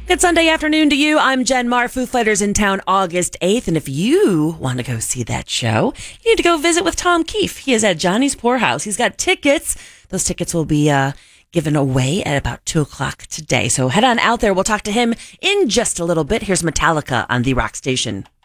Good Sunday afternoon to you. I'm Jen Marr. Foo Fighters in town August 8th. And if you want to go see that show, you need to go visit with Tom Keefe. He is at Johnny's Poorhouse. He's got tickets. Those tickets will be given away at about 2 o'clock today. So head on out there. We'll talk to him in just a little bit. Here's Metallica on The Rock Station.